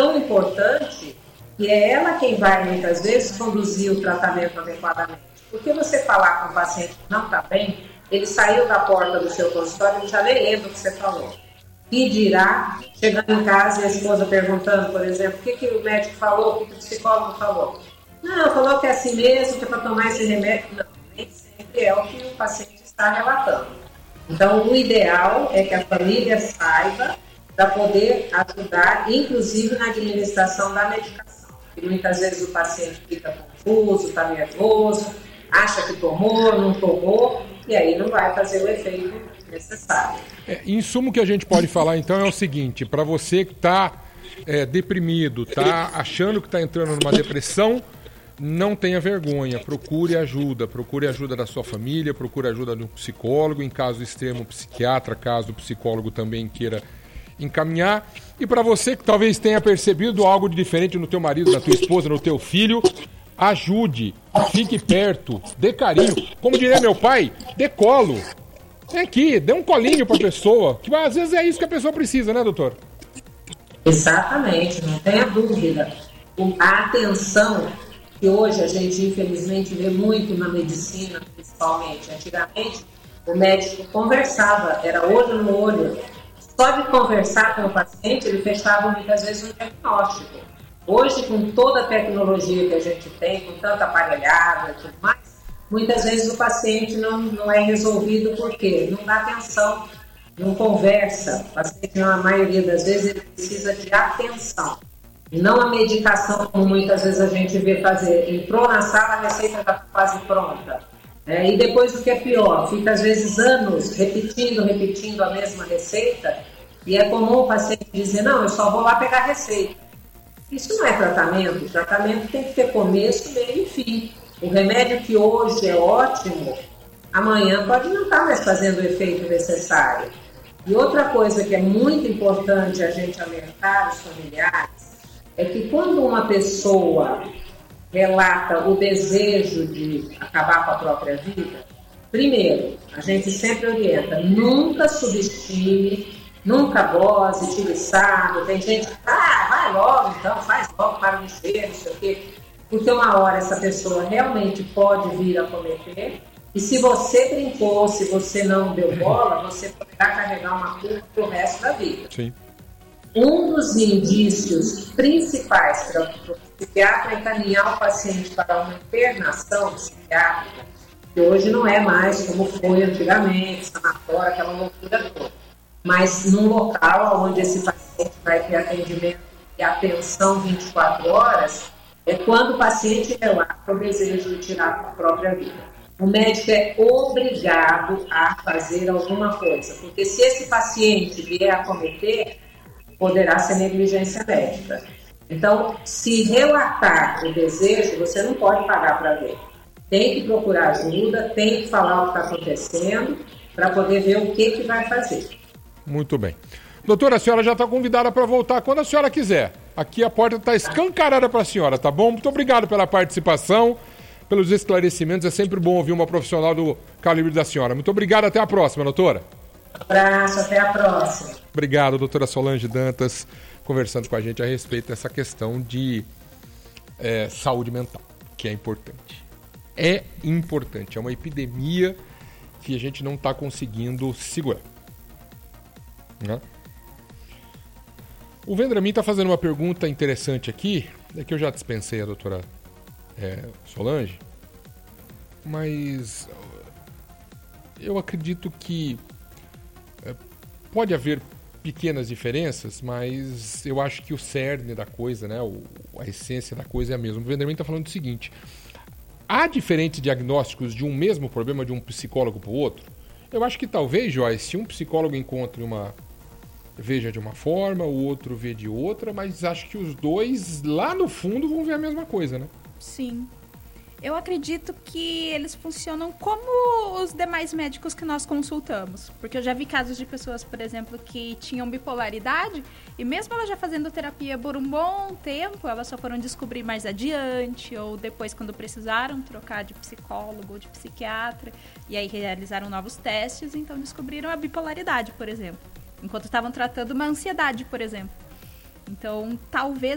tão importante que é ela quem vai, muitas vezes, conduzir o tratamento adequadamente. Porque você falar com o paciente que não está bem, ele saiu da porta do seu consultório e já nem lembra o que você falou. E dirá, chegando em casa e a esposa perguntando, por exemplo, o que o médico falou, o que o psicólogo falou. Não, falou que é assim mesmo, que é para tomar esse remédio. Não, nem sempre é o que o paciente está relatando. Então, o ideal é que a família saiba para poder ajudar, inclusive na administração da medicação. Porque muitas vezes o paciente fica confuso, está nervoso, acha que tomou, não tomou, e aí não vai fazer o efeito necessário. Em suma, o que a gente pode falar então é o seguinte: para você que está deprimido, está achando que está entrando numa depressão, não tenha vergonha, procure ajuda da sua família, procure ajuda de um psicólogo, em caso extremo, psiquiatra, caso o psicólogo também queira encaminhar. E para você que talvez tenha percebido algo de diferente no teu marido, na tua esposa, no teu filho, ajude, fique perto, dê carinho. Como diria meu pai, dê colo. Vem aqui, dê um colinho para a pessoa, que às vezes é isso que a pessoa precisa, né, doutor? Exatamente, não tenha dúvida. A atenção que hoje a gente, infelizmente, vê muito na medicina, principalmente. Antigamente, o médico conversava, era olho no olho. Só de conversar com o paciente, ele fechava muitas vezes um diagnóstico. Hoje, com toda a tecnologia que a gente tem, com tanta aparelhada e tudo mais, muitas vezes o paciente não é resolvido por quê? Não dá atenção, não conversa. O paciente, na maioria das vezes, ele precisa de atenção. E não a medicação, como muitas vezes a gente vê fazer. Entrou na sala, a receita está quase pronta. E depois, o que é pior, fica às vezes anos repetindo a mesma receita, e é comum o paciente dizer, não, eu só vou lá pegar a receita. Isso não é tratamento. O tratamento tem que ter começo, meio e fim. O remédio que hoje é ótimo, amanhã pode não estar mais fazendo o efeito necessário. E outra coisa que é muito importante a gente alertar os familiares é que quando uma pessoa relata o desejo de acabar com a própria vida, primeiro, a gente sempre orienta, nunca subestime, nunca goze, tire sarro. Tem gente que vai logo então, faz logo, para de encher, não sei o quê. Porque uma hora essa pessoa realmente pode vir a cometer, e se você brincou, se você não deu bola, você poderá carregar uma culpa pro resto da vida. Sim. Um dos indícios principais para o psiquiatra encaminhar o paciente para uma internação psiquiátrica, que hoje não é mais como foi antigamente, sanatório, aquela loucura toda, mas num local onde esse paciente vai ter atendimento e atenção 24 horas, é quando o paciente relata o desejo de tirar a própria vida. O médico é obrigado a fazer alguma coisa, porque se esse paciente vier a cometer, poderá ser negligência médica. Então, se relatar o desejo, você não pode pagar para ver. Tem que procurar ajuda, tem que falar o que está acontecendo, para poder ver o que vai fazer. Muito bem. Doutora, a senhora já está convidada para voltar quando a senhora quiser. Aqui a porta está escancarada para a senhora, tá bom? Muito obrigado pela participação, pelos esclarecimentos. É sempre bom ouvir uma profissional do calibre da senhora. Muito obrigado, até a próxima, doutora. Um abraço, até a próxima. Obrigado, doutora Solange Dantas, conversando com a gente a respeito dessa questão de saúde mental, que é importante. É importante, é uma epidemia que a gente não está conseguindo segurar. Né? O Vendramin está fazendo uma pergunta interessante aqui, é que eu já dispensei a doutora Solange, mas eu acredito que pode haver pequenas diferenças, mas eu acho que o cerne da coisa, né, a essência da coisa é a mesma. O Vendramin está falando o seguinte: há diferentes diagnósticos de um mesmo problema de um psicólogo para o outro? Eu acho que talvez, Joyce, se um psicólogo veja de uma forma, o outro vê de outra, mas acho que os dois, lá no fundo, vão ver a mesma coisa, né? Sim. Eu acredito que eles funcionam como os demais médicos que nós consultamos. Porque eu já vi casos de pessoas, por exemplo, que tinham bipolaridade e mesmo elas já fazendo terapia por um bom tempo, elas só foram descobrir mais adiante ou depois quando precisaram trocar de psicólogo ou de psiquiatra e aí realizaram novos testes, então descobriram a bipolaridade, por exemplo. Enquanto estavam tratando uma ansiedade, por exemplo. Então, talvez